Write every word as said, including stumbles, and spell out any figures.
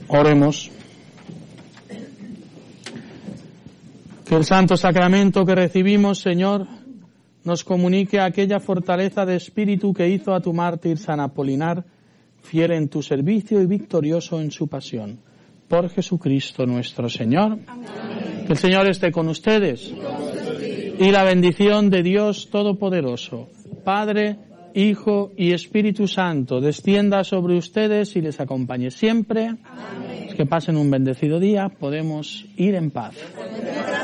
Oremos. Que el santo sacramento que recibimos, Señor, nos comunique aquella fortaleza de espíritu que hizo a tu mártir San Apolinar fiel en tu servicio y victorioso en su pasión. Por Jesucristo nuestro Señor. Amén. Que el Señor esté con ustedes. Y la bendición de Dios Todopoderoso, Padre, Hijo y Espíritu Santo, descienda sobre ustedes y les acompañe siempre. Amén. Que pasen un bendecido día. Podemos ir en paz.